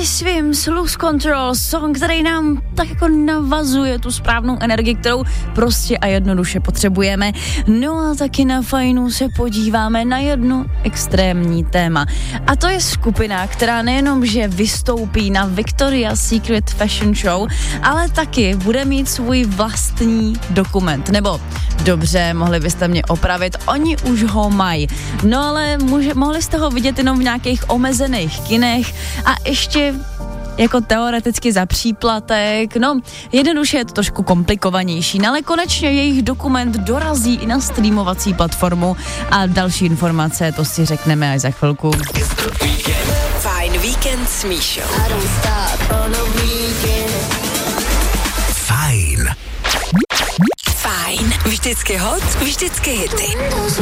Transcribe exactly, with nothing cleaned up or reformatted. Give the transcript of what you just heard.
Swims, Lose Control, song, který nám tak jako navazuje tu správnou energii, kterou prostě a jednoduše potřebujeme. No a taky na Fajnu se podíváme na jedno extrémní téma. A to je skupina, která nejenom, že vystoupí na Victoria's Secret Fashion Show, ale taky bude mít svůj vlastní dokument. Nebo dobře, mohli byste mě opravit, oni už ho mají. No ale může, mohli jste ho vidět jenom v nějakých omezených kinech a ještě jako teoreticky za příplatek. No, jednoduše je to trošku komplikovanější, no, ale konečně jejich dokument dorazí i na streamovací platformu a další informace, to si řekneme až za chvilku. Fajn víkend s Míšou. Fajn. Fajn. Vždycky hot, vždycky hity.